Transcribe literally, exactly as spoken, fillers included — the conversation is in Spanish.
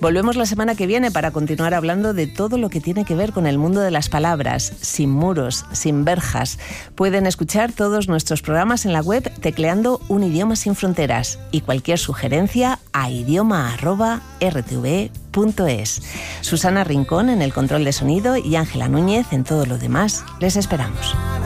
Volvemos la semana que viene para continuar hablando de todo lo que tiene que ver con el mundo de las palabras, sin muros, sin verjas. Pueden escuchar todos nuestros programas en la web tecleando Un Idioma Sin Fronteras y cualquier sugerencia a idioma arroba r t v punto es. Susana Rincón en el control de sonido y Ángela Núñez en todo lo demás. Les esperamos.